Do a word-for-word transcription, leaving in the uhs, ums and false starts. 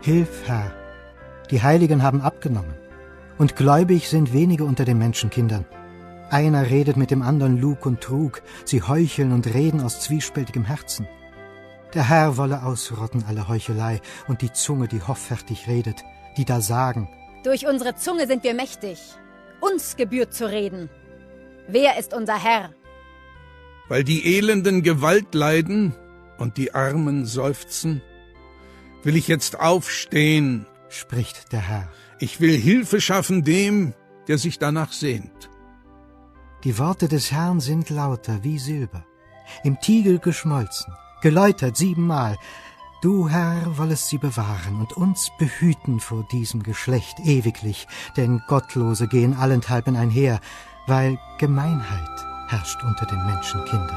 Hilf, Herr. Die Heiligen haben abgenommen, und gläubig sind wenige unter den Menschenkindern. Einer redet mit dem anderen Lug und Trug, sie heucheln und reden aus zwiespältigem Herzen. Der Herr wolle ausrotten alle Heuchelei und die Zunge, die hoffärtig redet, die da sagen: Durch unsere Zunge sind wir mächtig. Uns gebührt zu reden. Wer ist unser Herr? Weil die Elenden Gewalt leiden und die Armen seufzen, will ich jetzt aufstehen, spricht der Herr. Ich will Hilfe schaffen dem, der sich danach sehnt. Die Worte des Herrn sind lauter wie Silber, im Tiegel geschmolzen, geläutert siebenmal. Du, Herr, wollest sie bewahren und uns behüten vor diesem Geschlecht ewiglich, denn Gottlose gehen allenthalben einher, weil Gemeinheit herrscht unter den Menschenkindern.